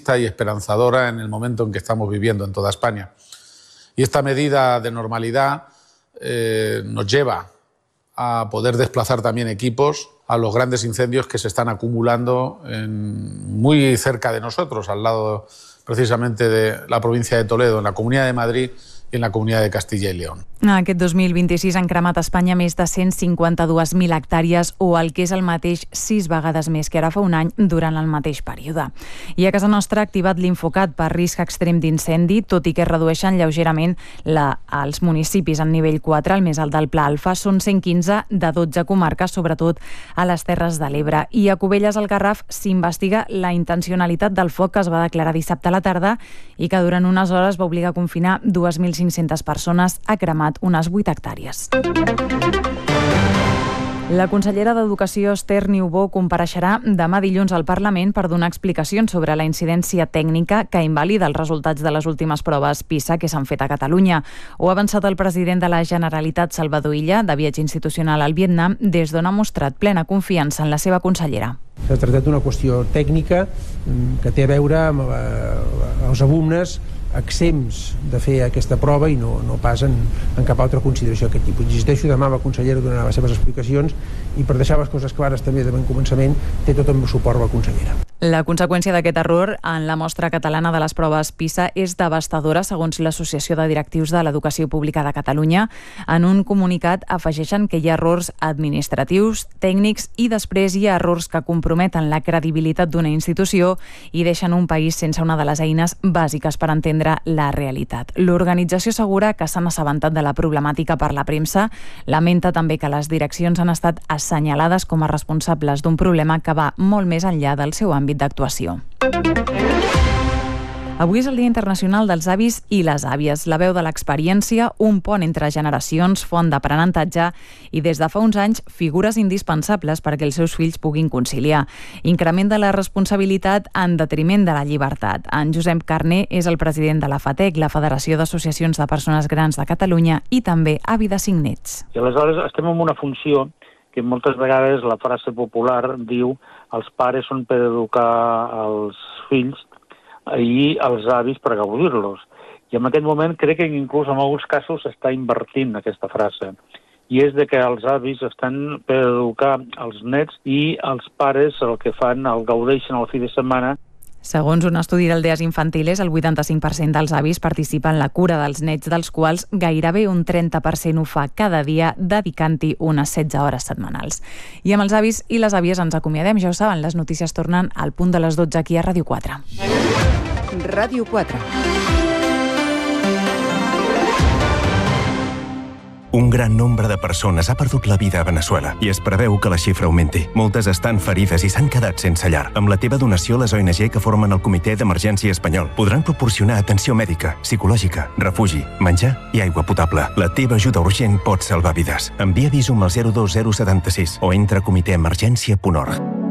optimista y esperanzadora en el momento en que estamos viviendo en toda España. Y esta medida de normalidad nos lleva a poder desplazar también equipos a los grandes incendios que se están acumulando muy cerca de nosotros, al lado precisamente de la provincia de Toledo, en la Comunidad de Madrid i en la Comunitat de Castilla y León. Aquest 2026 han cremat a Espanya més de 152.000 hectàrees o el que és el mateix 6 vegades més que ara fa un any durant el mateix període. I a casa nostra ha activat l'Infocat per risc extrem d'incendi, tot i que redueixen lleugerament els municipis en nivell 4, el més alt del Pla Alfa, són 115 de 12 comarques, sobretot a les Terres de l'Ebre. I a Cubelles al Garraf s'investiga la intencionalitat del foc que es va declarar dissabte a la tarda i que durant unes hores va obligar a confinar 2.500 persones, ha cremat unes 8 hectàrees. La consellera d'Educació, Esther Niubó, compareixerà demà dilluns al Parlament per donar explicacions sobre la incidència tècnica que invalida els resultats de les últimes proves PISA que s'han fet a Catalunya. Ho ha avançat el president de la Generalitat, Salvador Illa, de viatge institucional al Vietnam, des d'on ha mostrat plena confiança en la seva consellera. S'ha tractat d'una qüestió tècnica que té a veure amb els alumnes exempts de fer aquesta prova i no pas en cap altra consideració d'aquest tipus. Insisteixo, demà la consellera donarà les seves explicacions i per deixar les coses clares també de bon començament té tot el meu suport a la consellera. La conseqüència d'aquest error en la mostra catalana de les proves PISA és devastadora, segons l'Associació de Directius de l'Educació Pública de Catalunya. En un comunicat afegeixen que hi ha errors administratius, tècnics i després hi ha errors que comprometen la credibilitat d'una institució i deixen un país sense una de les eines bàsiques per entendre la realitat. L'organització assegura que s'han assabentat de la problemàtica per la premsa. Lamenta també que les direccions han estat assenyalades com a responsables d'un problema que va molt més enllà del seu àmbit d'actuació. Avui és el Dia Internacional dels Avis i les Àvies. La veu de l'experiència, un pont entre generacions, font d'aprenentatge i des de fa uns anys figures indispensables perquè els seus fills puguin conciliar. Increment de la responsabilitat en detriment de la llibertat. En Josep Carné és el president de la FATEC, la Federació d'Associacions de Persones Grans de Catalunya, i també avi de 5 nets. I aleshores estem en una funció que moltes vegades la frase popular diu els pares són per educar els fills i els avis per gaudir-los. I en aquest moment crec que inclús en alguns casos s'està invertint aquesta frase. I és de que els avis estan per educar els nets i els pares el que fan, el gaudeixen al fi de setmana. Segons un estudi d'Aldees Infantiles, el 85% dels avis participa en la cura dels nets, dels quals gairebé un 30% ho fa cada dia, dedicant-hi unes 16 hores setmanals. I amb els avis i les àvies ens acomiadem. Ja ho saben, les notícies tornen al punt de les 12 aquí a Ràdio 4. Ràdio 4. Un gran nombre de persones ha perdut la vida a Veneçuela i es preveu que la xifra augmenti. Moltes estan ferides i s'han quedat sense llar. Amb la teva donació, les ONG que formen el Comitè d'Emergència Espanyol podran proporcionar atenció mèdica, psicològica, refugi, menjar i aigua potable. La teva ajuda urgent pot salvar vides. Envia Visum al 02076 o entra a comitèemergència.org.